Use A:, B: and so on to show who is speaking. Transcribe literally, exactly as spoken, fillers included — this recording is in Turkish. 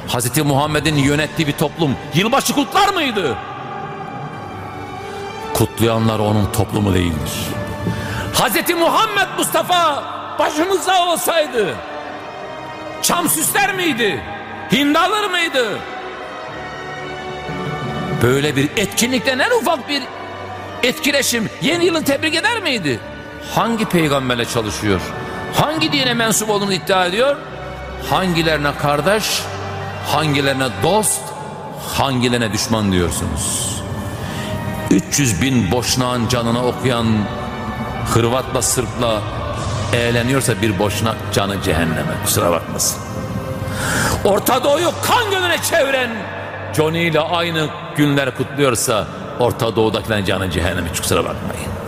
A: Hazreti Muhammed'in yönettiği bir toplum yılbaşı kutlar mıydı? Kutlayanlar onun toplumu değildir. Hazreti Muhammed Mustafa başımızda olsaydı çam süsler miydi? Hindi alır mıydı? Böyle bir etkinlikten en ufak bir etkileşim yeni yılı tebrik eder miydi? Hangi peygamberle çalışıyor? Hangi dine mensup olduğunu iddia ediyor? Hangilerine kardeş, hangilerine dost, hangilerine düşman diyorsunuz? üç yüz bin boşnağın canına okuyan Hırvatla Sırpla eğleniyorsa bir boşnak canı cehenneme, kusura bakmasın. Orta Doğu'yu kan gölüne çeviren Johnny ile aynı günler kutluyorsa Orta Doğu'dakilerin canı cehenneme, kusura bakmayın.